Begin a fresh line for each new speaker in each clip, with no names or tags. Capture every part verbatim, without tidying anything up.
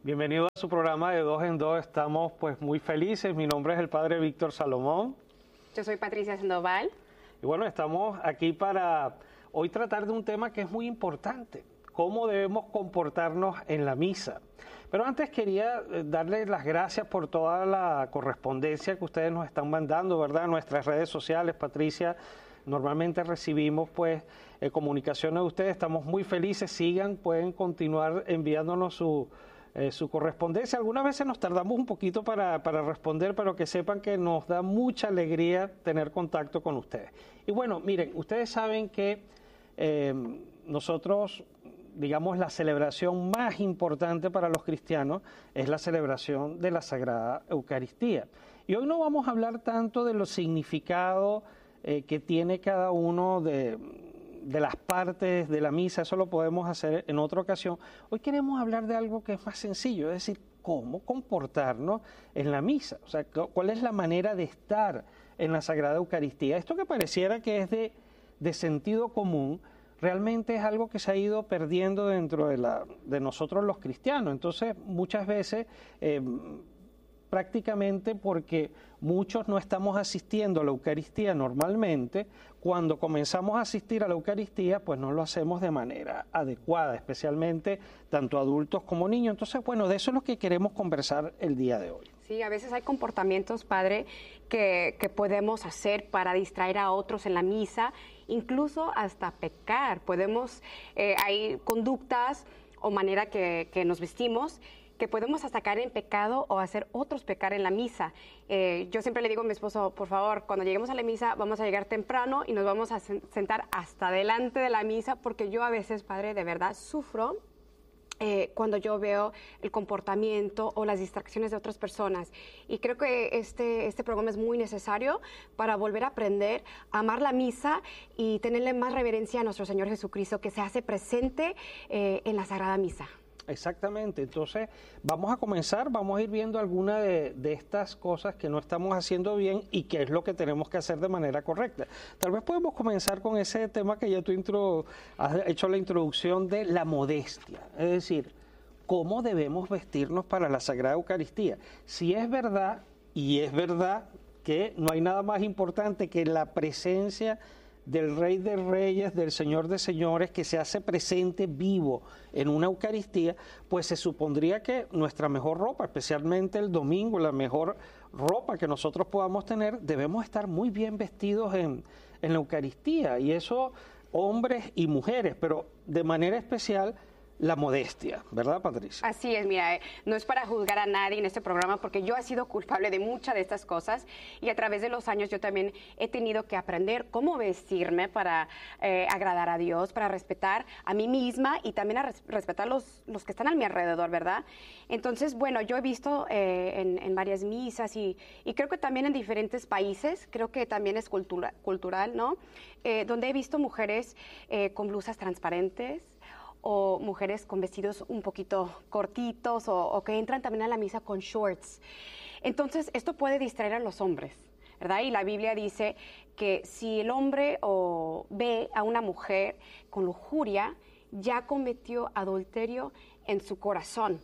Bienvenido a su programa de Dos en Dos. Estamos pues muy felices. Mi nombre es el Padre Víctor Salomón.
Yo soy Patricia Sandoval.
Y bueno, estamos aquí para hoy tratar de un tema que es muy importante. Cómo debemos comportarnos en la misa. Pero antes quería darles las gracias por toda la correspondencia que ustedes nos están mandando, ¿verdad? Nuestras redes sociales, Patricia, normalmente recibimos pues eh, comunicaciones de ustedes. Estamos muy felices. Sigan, pueden continuar enviándonos su... Eh, su correspondencia. Algunas veces nos tardamos un poquito para, para responder, pero que sepan que nos da mucha alegría tener contacto con ustedes. Y bueno, miren, ustedes saben que eh, nosotros, digamos, la celebración más importante para los cristianos es la celebración de la Sagrada Eucaristía. Y hoy no vamos a hablar tanto de los significados eh, que tiene cada uno de... de las partes de la misa, eso lo podemos hacer en otra ocasión. Hoy queremos hablar de algo que es más sencillo, es decir, cómo comportarnos en la misa, o sea, cuál es la manera de estar en la Sagrada Eucaristía. Esto que pareciera que es de, de sentido común, realmente es algo que se ha ido perdiendo dentro de, la, de nosotros los cristianos. Entonces, muchas veces... Eh, prácticamente porque muchos no estamos asistiendo a la Eucaristía normalmente, cuando comenzamos a asistir a la Eucaristía, pues no lo hacemos de manera adecuada, especialmente tanto adultos como niños. Entonces, bueno, de eso es lo que queremos conversar el día de hoy.
Sí, a veces hay comportamientos, Padre, que, que podemos hacer para distraer a otros en la misa, incluso hasta pecar. Podemos, eh, hay conductas o manera que, que nos vestimos que podemos hasta caer en pecado o hacer otros pecar en la misa. Eh, yo siempre le digo a mi esposo, por favor, cuando lleguemos a la misa vamos a llegar temprano y nos vamos a sentar hasta delante de la misa, porque yo a veces, Padre, de verdad sufro eh, cuando yo veo el comportamiento o las distracciones de otras personas. Y creo que este, este programa es muy necesario para volver a aprender a amar la misa y tenerle más reverencia a nuestro Señor Jesucristo, que se hace presente eh, en la Sagrada Misa.
Exactamente, entonces vamos a comenzar, vamos a ir viendo algunas de, de estas cosas que no estamos haciendo bien y qué es lo que tenemos que hacer de manera correcta. Tal vez podemos comenzar con ese tema que ya tú intro, has hecho la introducción de la modestia, es decir, cómo debemos vestirnos para la Sagrada Eucaristía. Si es verdad, y es verdad que no hay nada más importante que la presencia del Rey de Reyes, del Señor de Señores, que se hace presente vivo en una Eucaristía, pues se supondría que nuestra mejor ropa, especialmente el domingo, la mejor ropa que nosotros podamos tener, debemos estar muy bien vestidos en, en la Eucaristía, y eso hombres y mujeres, pero de manera especial la modestia, ¿verdad, Patricia?
Así es, mira, eh, no es para juzgar a nadie en este programa, porque yo he sido culpable de muchas de estas cosas, y a través de los años yo también he tenido que aprender cómo vestirme para eh, agradar a Dios, para respetar a mí misma y también a res respetar los, los que están a mi alrededor, ¿verdad? Entonces, bueno, yo he visto eh, en, en varias misas y, y creo que también en diferentes países, creo que también es cultura, cultural, ¿no? Eh, donde he visto mujeres eh, con blusas transparentes, o mujeres con vestidos un poquito cortitos, o, o que entran también a la misa con shorts. Entonces, esto puede distraer a los hombres, ¿verdad? Y la Biblia dice que si el hombre o ve a una mujer con lujuria, ya cometió adulterio en su corazón.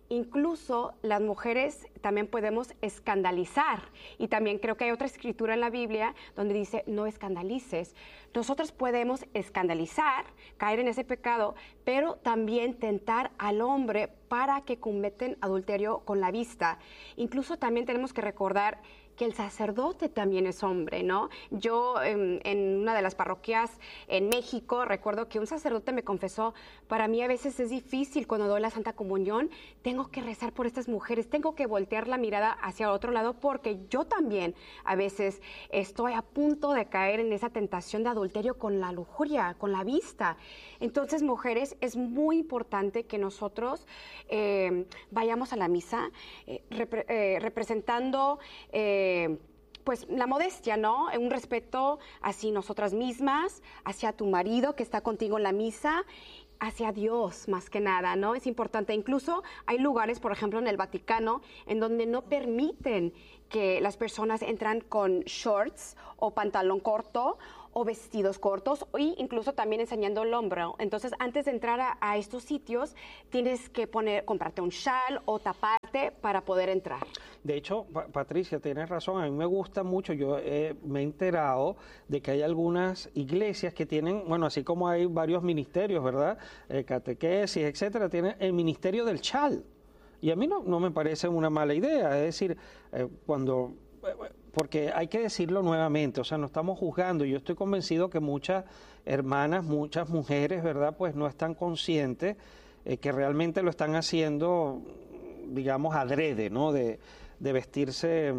Incluso las mujeres también podemos escandalizar, y también creo que hay otra escritura en la Biblia donde dice no escandalices. Nosotros podemos escandalizar, caer en ese pecado, pero también tentar al hombre para que cometen adulterio con la vista. Incluso también tenemos que recordar que el sacerdote también es hombre, ¿no? Yo en, en una de las parroquias en México recuerdo que un sacerdote me confesó, para mí a veces es difícil cuando doy la Santa Comunión, tengo que rezar por estas mujeres, tengo que voltear la mirada hacia otro lado, porque yo también a veces estoy a punto de caer en esa tentación de adulterio con la lujuria, con la vista. Entonces, mujeres, es muy importante que nosotros eh, vayamos a la misa eh, repre eh, representando eh, pues la modestia, ¿no? Un respeto hacia nosotras mismas, hacia tu marido que está contigo en la misa, hacia Dios más que nada, ¿no? Es importante. Incluso hay lugares, por ejemplo, en el Vaticano, en donde no permiten que las personas entran con shorts o pantalón corto o vestidos cortos y incluso también enseñando el hombro. Entonces, antes de entrar a, a estos sitios, tienes que poner, comprarte un chal o taparte para poder entrar.
De hecho, pa Patricia, tienes razón, a mí me gusta mucho, yo eh, me he enterado de que hay algunas iglesias que tienen, bueno, así como hay varios ministerios, ¿verdad? Eh, catequesis, etcétera, tienen el ministerio del chal. Y a mí no, no me parece una mala idea, es decir, eh, cuando... porque hay que decirlo nuevamente, o sea, no estamos juzgando, yo estoy convencido que muchas hermanas, muchas mujeres, ¿verdad?, pues no están conscientes eh, que realmente lo están haciendo, digamos, adrede, ¿no?, de, de vestirse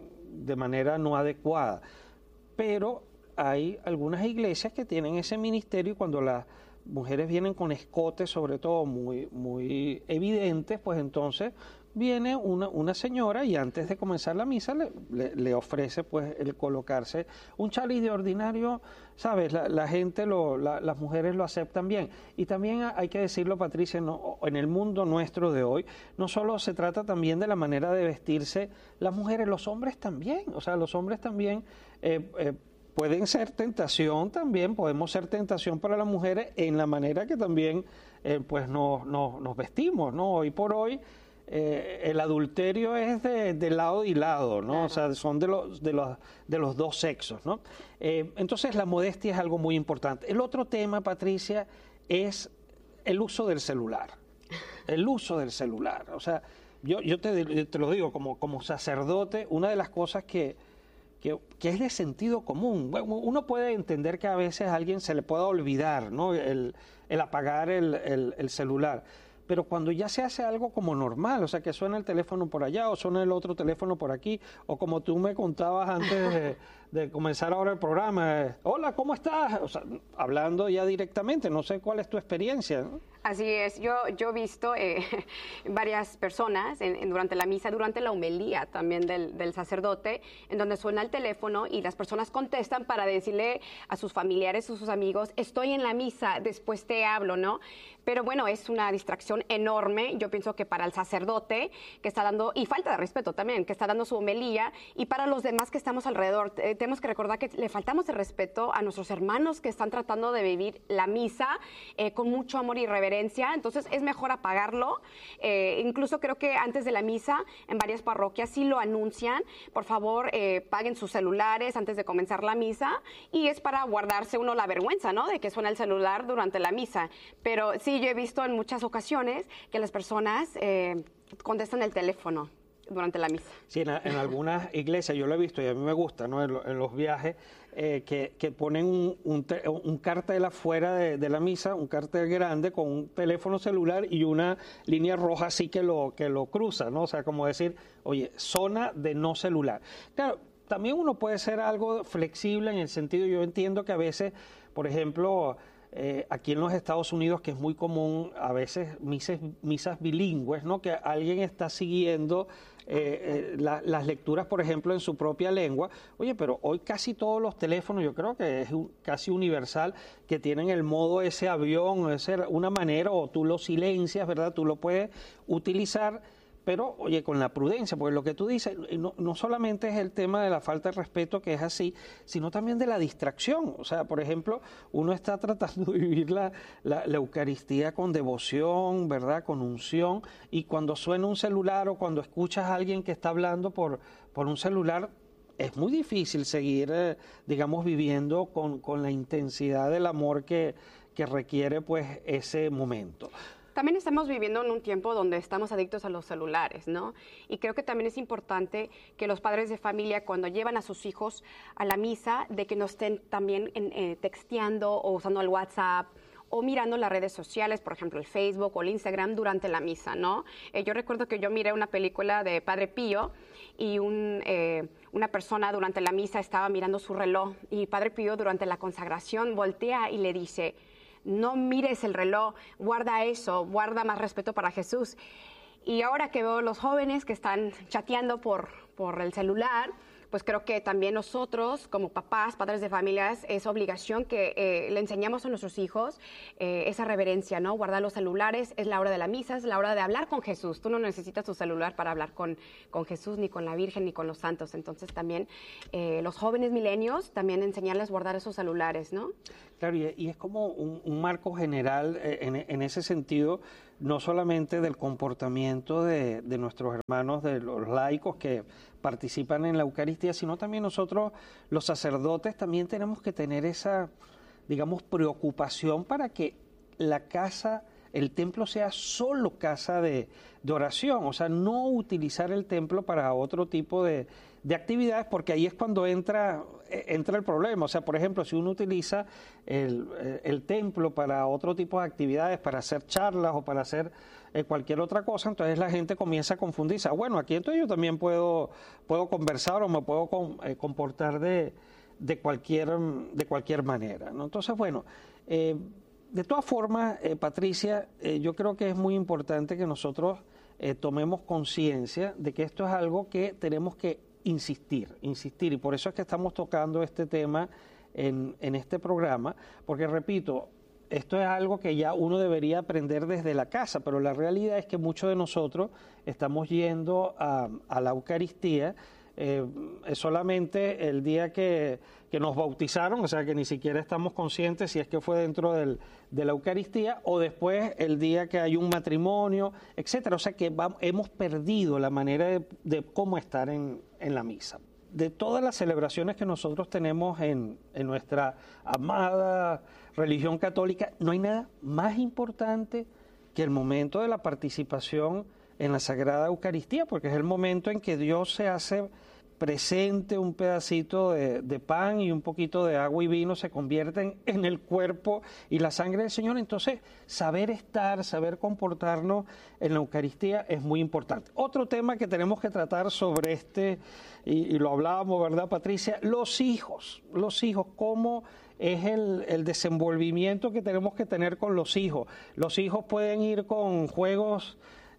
de manera no adecuada. Pero hay algunas iglesias que tienen ese ministerio y cuando las mujeres vienen con escotes, sobre todo muy, muy evidentes, pues entonces viene una, una señora y antes de comenzar la misa le, le, le ofrece pues el colocarse un chal y de ordinario, ¿sabes? La, la gente, lo, la, las mujeres lo aceptan bien. Y también hay que decirlo, Patricia, no, en el mundo nuestro de hoy, no solo se trata también de la manera de vestirse las mujeres, los hombres también, o sea, los hombres también eh, eh, pueden ser tentación también, podemos ser tentación para las mujeres en la manera que también eh, pues nos, nos, nos vestimos, ¿no? Hoy por hoy eh, el adulterio es de, de lado y lado, ¿no? Claro. O sea, son de los, de los, de los dos sexos, ¿no? Eh, entonces la modestia es algo muy importante. El otro tema, Patricia, es el uso del celular. El uso del celular. O sea, yo, yo te, te lo digo como, como sacerdote, una de las cosas que Que, que es de sentido común. Bueno, uno puede entender que a veces a alguien se le pueda olvidar, ¿no?, el, el apagar el, el, el celular, pero cuando ya se hace algo como normal, o sea, que suena el teléfono por allá o suena el otro teléfono por aquí, o como tú me contabas antes de, de comenzar ahora el programa, eh, hola, ¿cómo estás? O sea, hablando ya directamente, no sé cuál es tu experiencia, ¿no?
Así es, yo, yo he visto eh, varias personas en, en, durante la misa, durante la homilía también del, del sacerdote, en donde suena el teléfono y las personas contestan para decirle a sus familiares o sus amigos, estoy en la misa, después te hablo, ¿no? Pero bueno, es una distracción enorme, yo pienso que para el sacerdote que está dando, y falta de respeto también, que está dando su homilía, y para los demás que estamos alrededor, eh, tenemos que recordar que le faltamos el respeto a nuestros hermanos que están tratando de vivir la misa eh, con mucho amor y reverencia. Entonces es mejor apagarlo. Eh, incluso creo que antes de la misa en varias parroquias sí lo anuncian. Por favor, eh, paguen sus celulares antes de comenzar la misa, y es para guardarse uno la vergüenza, ¿no?, de que suena el celular durante la misa. Pero sí, yo he visto en muchas ocasiones que las personas eh, contestan el teléfono durante la misa.
Sí, en, en algunas iglesias yo lo he visto y a mí me gusta, ¿no?, en, lo, en los viajes, eh, que, que ponen un, un, te, un cartel afuera de, de la misa, un cartel grande con un teléfono celular y una línea roja así que lo, que lo cruza, ¿no? O sea, como decir, oye, zona de no celular. Claro, también uno puede ser algo flexible en el sentido, yo entiendo que a veces, por ejemplo, Eh, aquí en los Estados Unidos, que es muy común a veces misas, misas bilingües, ¿no?, que alguien está siguiendo eh, eh, la, las lecturas, por ejemplo, en su propia lengua. Oye, pero hoy casi todos los teléfonos, yo creo que es un, casi universal, que tienen el modo ese avión, ese, una manera, o tú lo silencias, ¿verdad?, tú lo puedes utilizar, pero, oye, con la prudencia, porque lo que tú dices, no, no solamente es el tema de la falta de respeto, que es así, sino también de la distracción. O sea, por ejemplo, uno está tratando de vivir la, la, la Eucaristía con devoción, ¿verdad?, con unción, y cuando suena un celular o cuando escuchas a alguien que está hablando por, por un celular, es muy difícil seguir, eh, digamos, viviendo con, con la intensidad del amor que, que requiere, pues, ese momento.
También estamos viviendo en un tiempo donde estamos adictos a los celulares, ¿no? Y creo que también es importante que los padres de familia, cuando llevan a sus hijos a la misa, de que no estén también en, eh, texteando o usando el WhatsApp o mirando las redes sociales, por ejemplo, el Facebook o el Instagram durante la misa, ¿no? Eh, yo recuerdo que yo miré una película de Padre Pío y un, eh, una persona durante la misa estaba mirando su reloj y Padre Pío durante la consagración voltea y le dice, no mires el reloj, guarda eso, guarda más respeto para Jesús. Y ahora que veo los jóvenes que están chateando por, por el celular, pues creo que también nosotros, como papás, padres de familias, es obligación que eh, le enseñamos a nuestros hijos eh, esa reverencia, ¿no? Guardar los celulares, es la hora de la misa, es la hora de hablar con Jesús. Tú no necesitas tu celular para hablar con, con Jesús, ni con la Virgen, ni con los santos. Entonces también eh, los jóvenes milenios, también enseñarles a guardar esos celulares, ¿no?
Claro, y, y es como un, un marco general eh, en, en ese sentido, no solamente del comportamiento de, de nuestros hermanos, de los laicos que participan en la Eucaristía, sino también nosotros, los sacerdotes, también tenemos que tener esa, digamos, preocupación para que la casa, el templo sea solo casa de, de oración, o sea, no utilizar el templo para otro tipo de, de actividades, porque ahí es cuando entra, entra el problema. O sea, por ejemplo, si uno utiliza el, el templo para otro tipo de actividades, para hacer charlas o para hacer eh, cualquier otra cosa, entonces la gente comienza a confundirse. Ah, bueno, aquí entonces yo también puedo, puedo conversar o me puedo com, eh, comportar de, de, cualquier, de cualquier manera, ¿no? Entonces, bueno, eh, de todas formas, eh, Patricia, eh, yo creo que es muy importante que nosotros eh, tomemos conciencia de que esto es algo que tenemos que insistir, insistir, y por eso es que estamos tocando este tema en, en este programa, porque repito, esto es algo que ya uno debería aprender desde la casa, pero la realidad es que muchos de nosotros estamos yendo a, a la Eucaristía eh, solamente el día que, que nos bautizaron, o sea que ni siquiera estamos conscientes si es que fue dentro del, de la Eucaristía, o después el día que hay un matrimonio, etcétera. O sea que vamos, hemos perdido la manera de, de cómo estar en, en la misa. De todas las celebraciones que nosotros tenemos en, en nuestra amada religión católica, no hay nada más importante que el momento de la participación en la Sagrada Eucaristía, porque es el momento en que Dios se hace presente, un pedacito de, de pan y un poquito de agua y vino se convierten en el cuerpo y la sangre del Señor. Entonces, saber estar, saber comportarnos en la Eucaristía es muy importante. Otro tema que tenemos que tratar sobre este, y, y lo hablábamos, ¿verdad, Patricia? Los hijos, los hijos, cómo es el, el desenvolvimiento que tenemos que tener con los hijos. Los hijos pueden ir con juegos...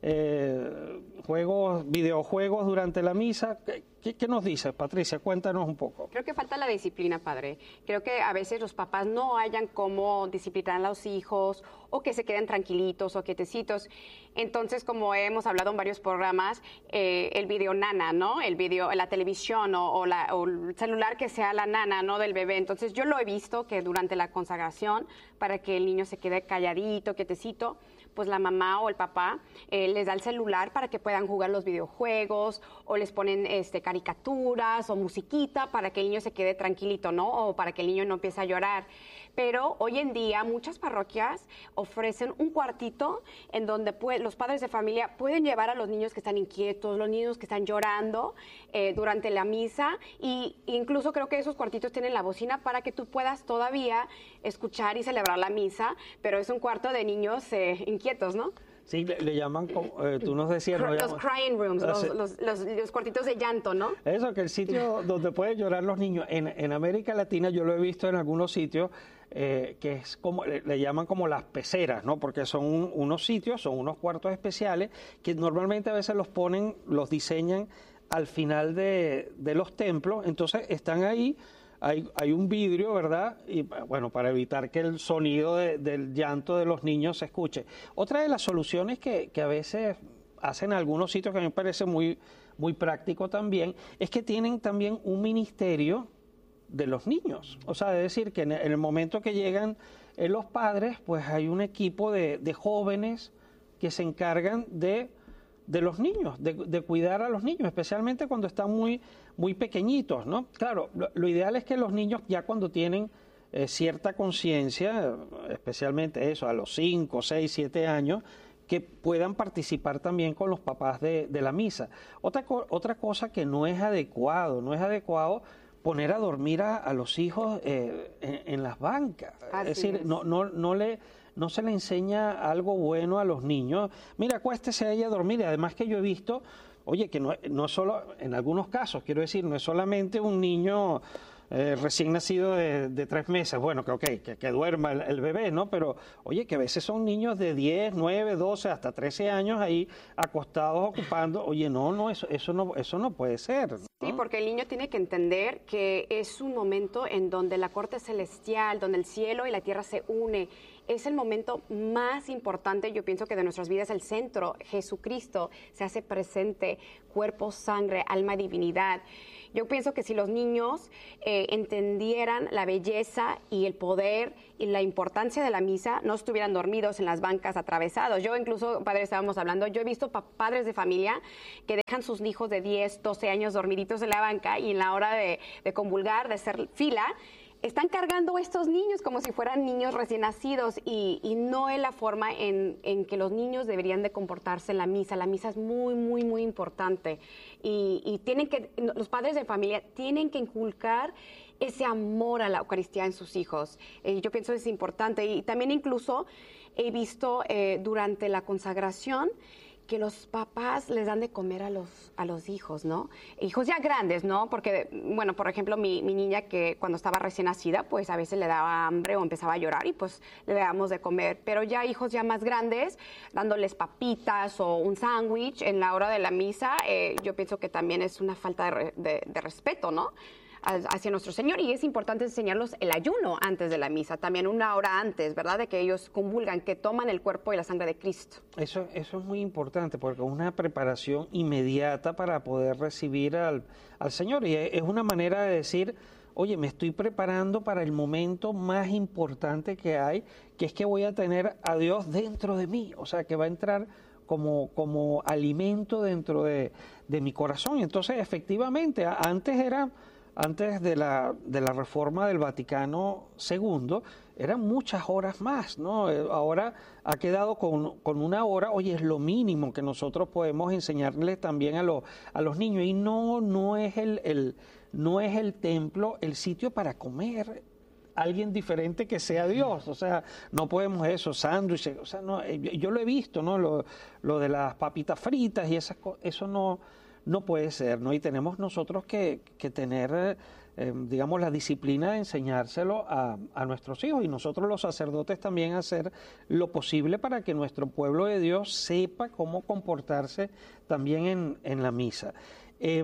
Eh, juegos, videojuegos durante la misa. ¿Qué, qué nos dices, Patricia? Cuéntanos un poco.
Creo que falta la disciplina, padre. Creo que a veces los papás no hayan cómo disciplinar a los hijos o que se queden tranquilitos o quietecitos. Entonces, como hemos hablado en varios programas, eh, el video nana, ¿no? El video, la televisión o, o, la, o el celular que sea la nana, ¿no? Del bebé. Entonces, yo lo he visto que durante la consagración, para que el niño se quede calladito, quietecito, pues la mamá o el papá eh, les da el celular para que puedan jugar los videojuegos o les ponen este, caricaturas o musiquita para que el niño se quede tranquilito, ¿no? O para que el niño no empiece a llorar. Pero hoy en día muchas parroquias ofrecen un cuartito en donde puede, los padres de familia pueden llevar a los niños que están inquietos, los niños que están llorando eh, durante la misa, y incluso creo que esos cuartitos tienen la bocina para que tú puedas todavía escuchar y celebrar la misa, pero es un cuarto de niños eh, inquietos, ¿no?
Sí, le, le llaman, eh, tú nos decías...
Los
llaman,
crying rooms,
ah,
los,
sí.
los, los, los cuartitos de llanto, ¿no?
Eso, que el sitio donde pueden llorar los niños. En, en América Latina yo lo he visto en algunos sitios eh, que es como, le, le llaman como las peceras, ¿no? Porque son un, unos sitios, son unos cuartos especiales que normalmente a veces los ponen, los diseñan al final de, de los templos, entonces están ahí. Hay, hay un vidrio, ¿verdad? Y bueno, para evitar que el sonido de, del llanto de los niños se escuche. Otra de las soluciones que, que a veces hacen algunos sitios, que a mí me parece muy, muy práctico también, es que tienen también un ministerio de los niños. O sea, es decir, que en el momento que llegan eh, los padres, pues hay un equipo de, de jóvenes que se encargan de... de los niños, de, de cuidar a los niños, especialmente cuando están muy, muy pequeñitos, ¿no? Claro, lo, lo ideal es que los niños ya cuando tienen eh, cierta conciencia, especialmente eso, a los cinco, seis, siete años, que puedan participar también con los papás de, de la misa. Otra, otra cosa que no es adecuado, no es adecuado poner a dormir a, a los hijos eh, en, en las bancas.
Así
es decir,
es.
no, no, no le... no se le enseña algo bueno a los niños. Mira, acuéstese ahí a dormir. Y además que yo he visto, oye, que no, no solo, en algunos casos, quiero decir, no es solamente un niño eh, recién nacido de, de tres meses, bueno, que ok, que, que duerma el, el bebé, ¿no? Pero, oye, que a veces son niños de diez, nueve, doce, hasta trece años ahí acostados, ocupando, oye, no, no, eso, eso no, eso no puede ser, ¿no?
Sí, porque el niño tiene que entender que es un momento en donde la corte celestial, donde el cielo y la tierra se une. Es el momento más importante, yo pienso que de nuestras vidas, el centro. Jesucristo se hace presente, cuerpo, sangre, alma, divinidad. Yo pienso que si los niños eh, entendieran la belleza y el poder y la importancia de la misa, no estuvieran dormidos en las bancas atravesados. Yo incluso, padre, estábamos hablando, yo he visto pa padres de familia que dejan sus hijos de diez, doce años dormiditos en la banca y en la hora de, de convulgar, de hacer fila, están cargando a estos niños como si fueran niños recién nacidos y, y no es la forma en, en que los niños deberían de comportarse en la misa. La misa es muy, muy, muy importante y, y tienen que, los padres de familia tienen que inculcar ese amor a la Eucaristía en sus hijos. Eh, yo pienso que es importante y también incluso he visto eh, durante la consagración que los papás les dan de comer a los, a los hijos, ¿no? Hijos ya grandes, ¿no? Porque, bueno, por ejemplo, mi, mi niña que cuando estaba recién nacida, pues a veces le daba hambre o empezaba a llorar y pues le dábamos de comer. Pero ya hijos ya más grandes, dándoles papitas o un sándwich en la hora de la misa, eh, yo pienso que también es una falta de, re, de, de respeto, ¿no? Hacia nuestro Señor, y es importante enseñarlos el ayuno antes de la misa, también una hora antes, ¿verdad? De que ellos convulgan, que toman el cuerpo y la sangre de Cristo.
Eso, eso es muy importante porque es una preparación inmediata para poder recibir al, al Señor y es una manera de decir, oye, me estoy preparando para el momento más importante que hay, que es que voy a tener a Dios dentro de mí, o sea, que va a entrar como, como alimento dentro de, de mi corazón. Y entonces, efectivamente, antes era... Antes de la, de la reforma del Vaticano segundo, eran muchas horas más, ¿no? Ahora ha quedado con, con una hora, oye, es lo mínimo que nosotros podemos enseñarles también a, lo, a los niños. Y no, no, es el, el, no es el templo el sitio para comer alguien diferente que sea Dios, o sea, no podemos eso, sándwiches, o sea, no, yo lo he visto, ¿no? Lo, lo de las papitas fritas y esas cosas, eso no... No puede ser, ¿no? Y tenemos nosotros que, que tener, eh, digamos, la disciplina de enseñárselo a, a nuestros hijos y nosotros los sacerdotes también hacer lo posible para que nuestro pueblo de Dios sepa cómo comportarse también en, en la misa. Eh,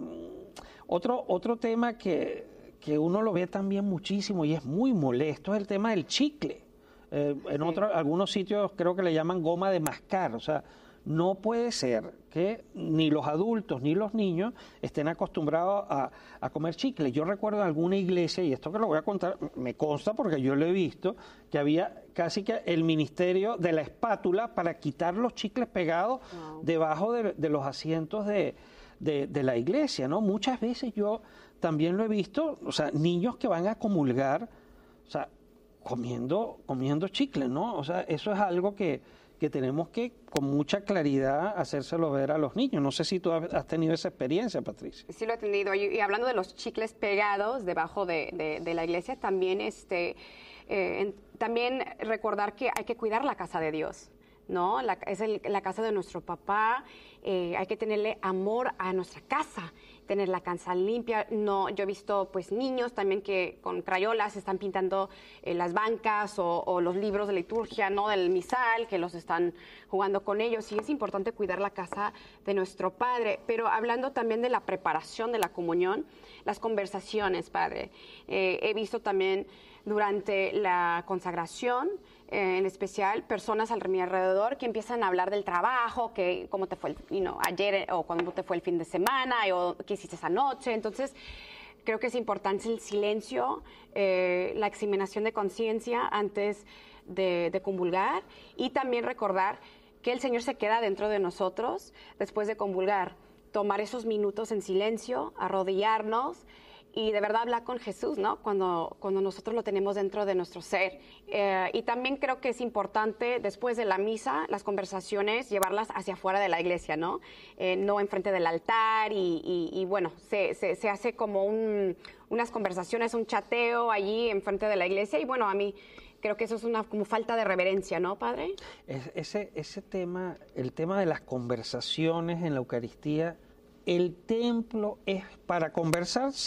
otro, otro tema que, que uno lo ve también muchísimo y es muy molesto es el tema del chicle. Eh, en otros, algunos sitios creo que le llaman goma de mascar, o sea, no puede ser que ni los adultos ni los niños estén acostumbrados a, a comer chicle. Yo recuerdo en alguna iglesia, y esto que lo voy a contar, me consta porque yo lo he visto, que había casi que el ministerio de la espátula para quitar los chicles pegados wow. debajo de, de los asientos de, de, de la iglesia, ¿no? Muchas veces yo también lo he visto, o sea, niños que van a comulgar, o sea, comiendo, comiendo chicle, ¿no? O sea, eso es algo que... que tenemos que con mucha claridad hacérselo ver a los niños. No sé si tú has tenido esa experiencia, Patricia.
Sí lo he tenido. Y, y hablando de los chicles pegados debajo de, de, de la iglesia, también, este, eh, en, también recordar que hay que cuidar la casa de Dios, ¿no? La, es el, la casa de nuestro papá, eh, hay que tenerle amor a nuestra casa, tener la casa limpia. No, yo he visto pues niños también que con crayolas están pintando eh, las bancas o, o los libros de liturgia, ¿no? Del misal, que los están jugando con ellos, y es importante cuidar la casa de nuestro Padre. Pero hablando también de la preparación de la comunión, las conversaciones, Padre. Eh, he visto también durante la consagración, eh, en especial, personas a mi alrededor que empiezan a hablar del trabajo, que cómo te fue el, you know, ayer o cómo te fue el fin de semana o qué hiciste esa noche. Entonces, creo que es importante el silencio, eh, la examinación de conciencia antes de, de convulgar, y también recordar que el Señor se queda dentro de nosotros después de convulgar. Tomar esos minutos en silencio, arrodillarnos y de verdad hablar con Jesús, ¿no? Cuando, cuando nosotros lo tenemos dentro de nuestro ser. Eh, y también creo que es importante, después de la misa, las conversaciones, llevarlas hacia afuera de la iglesia, ¿no? Eh, no enfrente del altar y, y, y bueno, se, se, se hace como un, unas conversaciones, un chateo allí enfrente de la iglesia, y bueno, a mí creo que eso es una como falta de reverencia, ¿no, Padre?
Es, ese, ese tema, el tema de las conversaciones en la Eucaristía, el templo es para conversar, sí,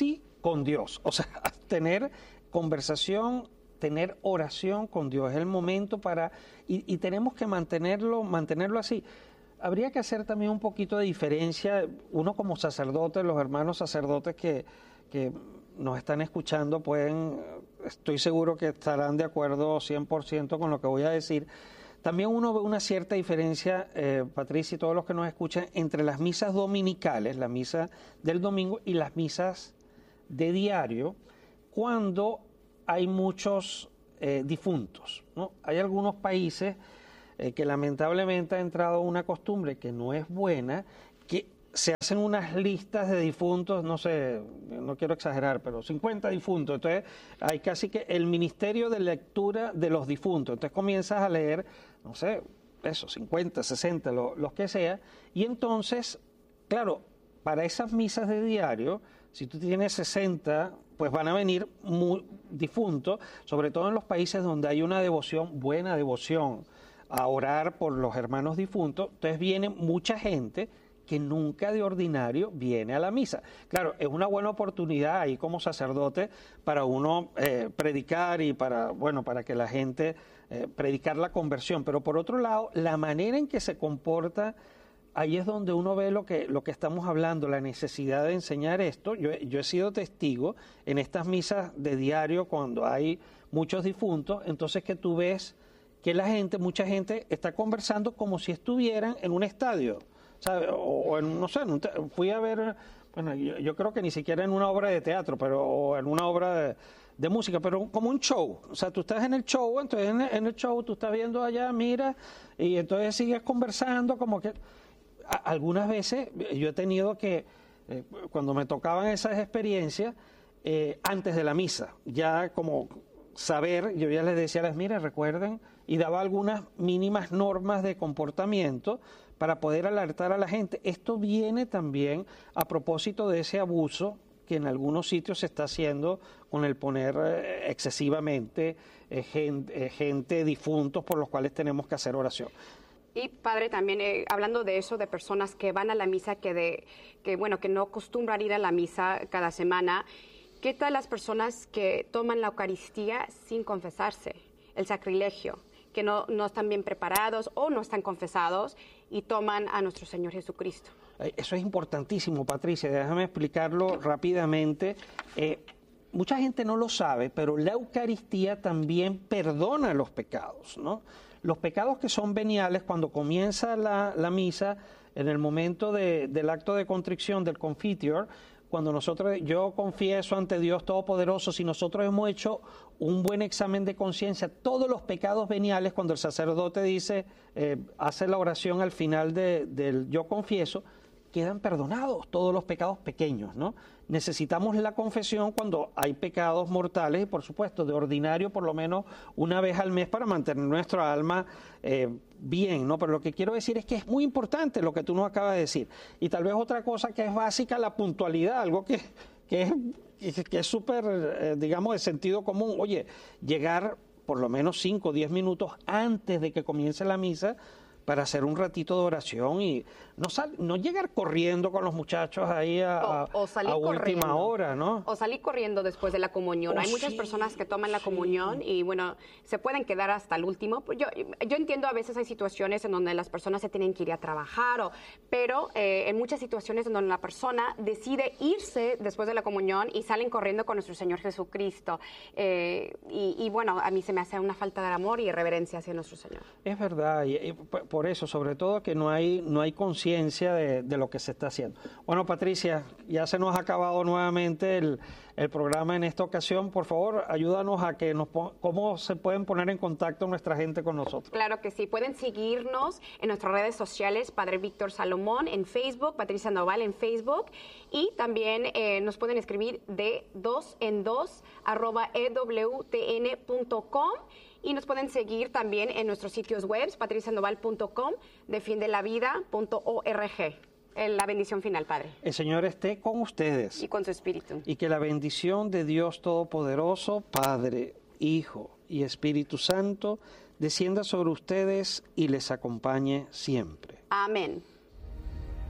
con Dios. O sea, tener conversación, tener oración con Dios. Es el momento para... Y, y tenemos que mantenerlo, mantenerlo así. Habría que hacer también un poquito de diferencia. Uno como sacerdote, los hermanos sacerdotes que, que nos están escuchando pueden, estoy seguro que estarán de acuerdo cien por ciento con lo que voy a decir. También uno ve una cierta diferencia, eh, Patricia y todos los que nos escuchan, entre las misas dominicales, la misa del domingo y las misas de diario, cuando hay muchos eh, difuntos, ¿no? Hay algunos países eh, que lamentablemente ha entrado una costumbre que no es buena, que se hacen unas listas de difuntos, no sé, no quiero exagerar, pero cincuenta difuntos. Entonces hay casi que el ministerio de lectura de los difuntos. Entonces comienzas a leer, no sé, eso, cincuenta, sesenta, lo, los que sea. Y entonces, claro, para esas misas de diario, si tú tienes sesenta, pues van a venir muy difuntos, sobre todo en los países donde hay una devoción, buena devoción, a orar por los hermanos difuntos. Entonces viene mucha gente que nunca de ordinario viene a la misa. Claro, es una buena oportunidad ahí como sacerdote para uno eh, predicar y para, bueno, para que la gente eh, predicar la conversión. Pero por otro lado, la manera en que se comporta, ahí es donde uno ve lo que, lo que estamos hablando, la necesidad de enseñar esto. Yo, yo he sido testigo en estas misas de diario cuando hay muchos difuntos, entonces que tú ves que la gente, mucha gente está conversando como si estuvieran en un estadio. ¿Sabe? O, o en, no sé, en un te fui a ver, bueno, yo, yo creo que ni siquiera en una obra de teatro, pero o en una obra de, de música, pero como un show. O sea, tú estás en el show, entonces en, en el show tú estás viendo allá, mira, y entonces sigues conversando como que... A, algunas veces yo he tenido que, eh, cuando me tocaban esas experiencias, eh, antes de la misa, ya como saber, yo ya les decía a las, mira, recuerden, y daba algunas mínimas normas de comportamiento para poder alertar a la gente. Esto viene también a propósito de ese abuso que en algunos sitios se está haciendo con el poner eh, excesivamente eh, gente, eh, gente difuntos por los cuales tenemos que hacer oración.
Y padre, también eh, hablando de eso, de personas que van a la misa, que, de, que, bueno, que no acostumbran ir a la misa cada semana, ¿qué tal las personas que toman la Eucaristía sin confesarse? El sacrilegio, que no, no están bien preparados o no están confesados y toman a nuestro Señor Jesucristo.
Eso es importantísimo, Patricia, déjame explicarlo rápidamente. Eh, mucha gente no lo sabe, pero la Eucaristía también perdona los pecados, ¿no? Los pecados que son veniales, cuando comienza la, la misa, en el momento de, del acto de contrición, del confiteor, cuando nosotros, yo confieso ante Dios Todopoderoso, si nosotros hemos hecho un buen examen de conciencia, todos los pecados veniales, cuando el sacerdote dice, eh, hace la oración al final de, del yo confieso, quedan perdonados todos los pecados pequeños, ¿no? Necesitamos la confesión cuando hay pecados mortales y, por supuesto, de ordinario por lo menos una vez al mes para mantener nuestra alma eh, bien, ¿no? Pero lo que quiero decir es que es muy importante lo que tú nos acabas de decir. Y tal vez otra cosa que es básica, la puntualidad, algo que, que es que es súper, eh, digamos, de sentido común. Oye, llegar por lo menos cinco o diez minutos antes de que comience la misa para hacer un ratito de oración y no sal, no llegar corriendo con los muchachos ahí a,
o, o salir
a última
corriendo.
hora, ¿no?
O salir corriendo después de la comunión.
Oh,
Hay muchas
sí,
personas que toman la
sí.
comunión y, bueno, se pueden quedar hasta el último. Yo, yo entiendo, a veces hay situaciones en donde las personas se tienen que ir a trabajar, o, pero eh, en muchas situaciones en donde la persona decide irse después de la comunión y salen corriendo con nuestro Señor Jesucristo. Eh, y, y, bueno, a mí se me hace una falta de amor y reverencia hacia nuestro Señor.
Es verdad, y, y por eso, sobre todo, que no hay, no hay conciencia de, de lo que se está haciendo. Bueno, Patricia, ya se nos ha acabado nuevamente el, el programa en esta ocasión. Por favor, ayúdanos a que nos cómo se pueden poner en contacto nuestra gente con nosotros.
Claro que sí, pueden seguirnos en nuestras redes sociales, Padre Víctor Salomón en Facebook, Patricia Noval en Facebook, y también eh, nos pueden escribir de dos en dos arroba e w t n punto com. Y nos pueden seguir también en nuestros sitios web, patricia noval punto com, defiende la vida punto org. La bendición final, Padre.
El Señor esté con ustedes.
Y con su espíritu.
Y que la bendición de Dios Todopoderoso, Padre, Hijo y Espíritu Santo, descienda sobre ustedes y les acompañe siempre.
Amén.